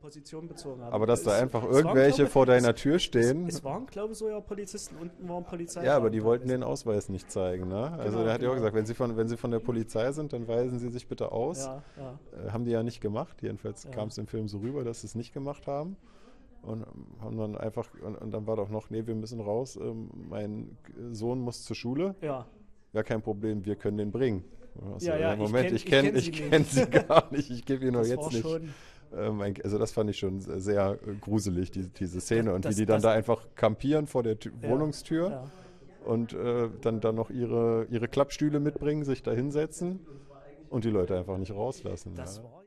Position bezogen haben. Aber dass da einfach Es waren, irgendwelche glaube, vor deiner Tür stehen. Es waren, glaube ich, so ja Polizisten, unten waren Polizei. Ja, aber die wollten den Ausweis nicht zeigen, ne? Also Genau, der hat ja auch genau. gesagt, wenn Sie von der Polizei sind, dann weisen Sie sich bitte aus. Ja, ja, Haben die ja nicht gemacht. Jedenfalls ja. kam es im Film so rüber, dass sie es nicht gemacht haben. Und haben dann einfach, und dann war doch noch, nee, wir müssen raus, mein Sohn muss zur Schule. Ja, Ja, kein Problem, wir können den bringen. Also, ja, ja, Moment, ich kenn ich sie kenn nicht. sie gar nicht, ich gebe ihn nur das jetzt war nicht. schon. Also das fand ich schon sehr gruselig, diese Szene. Und wie Das- die dann das- da einfach kampieren vor der Ja, Wohnungstür ja. und dann noch ihre Klappstühle mitbringen, sich da hinsetzen und die Leute einfach nicht rauslassen. Das Ja. war